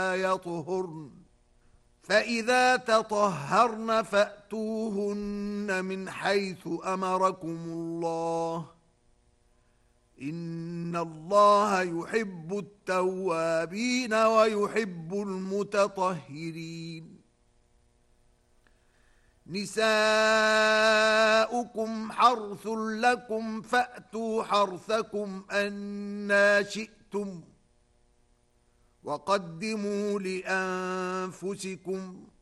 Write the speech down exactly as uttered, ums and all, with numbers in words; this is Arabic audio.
يطهرن فإذا تطهرن فأتوهن من حيث أمركم الله إن الله يحب التوابين ويحب المتطهرين نساؤكم حرث لكم فأتوا حرثكم أنى شئتم وقدموا لأنفسكم